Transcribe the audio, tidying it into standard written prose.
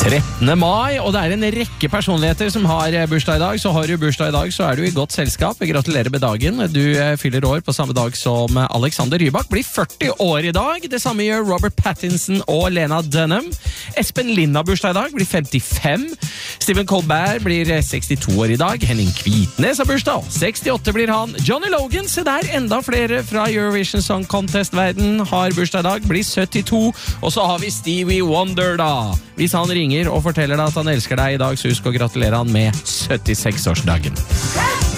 13. mai, og det en rekke personligheter som har bursdag i dag. Så har du bursdag i dag, så du i godt selskap. Gratulerer med dagen. Du fyller år på samme dag som Alexander Rybak. Blir 40 år i dag. Det samme gjør Robert Pattinson og Lena Dunham. Espen Lind har bursdag i dag, blir 55. Stephen Colbert blir 62 år i dag. Henning Kvitnes har bursdag, 68 blir han. Johnny Logan, se der, enda flere fra Eurovision Song Contest-verden har bursdag i dag, blir 72. Og så har vi Stevie Wonder da. Hvis han ringer og forteller deg at han elsker deg i dag, så husk å gratulere han med 76-årsdagen.